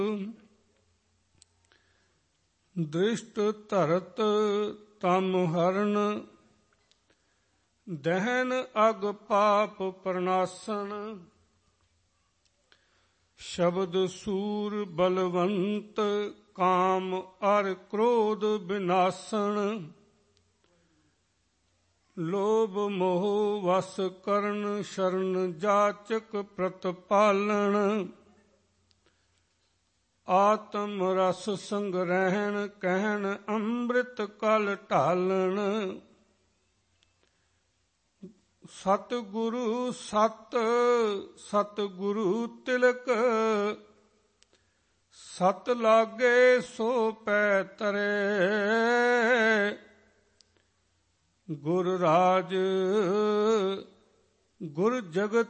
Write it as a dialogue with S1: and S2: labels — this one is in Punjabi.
S1: ਦ੍ਰਿਸ਼ਟ ਧਰਤ ਤਮ ਹਰਨ, ਦਹਿਨ ਅਗ ਪਾਪ ਪ੍ਰਨਾਸਨ। ਸ਼ਬਦ ਸੂਰ ਬਲਵੰਤ, ਕਾਮ ਅਰ ਕ੍ਰੋਧ ਵਿਨਾਸਨ। ਲੋਭ ਮੋਹ ਵਸ ਕਰਨ, ਸ਼ਰਨ ਜਾਚਕ ਪ੍ਰਤਪਾਲਨ। ਆਤਮ ਰਸ ਸੰਗ੍ਰਹਿਣ, ਕਹਿਣ ਅੰਮ੍ਰਿਤ ਕਲ ਢਾਲਣ। ਸਤਿਗੁਰੂ ਸਤ ਸਤਿਗੁਰੂ ਤਿਲਕ, ਸਤ ਲਾਗੇ ਸੋ ਪੈ ਤਰੇ। ਗੁਰ ਰਾਜ ਗੁਰ ਜਗਤ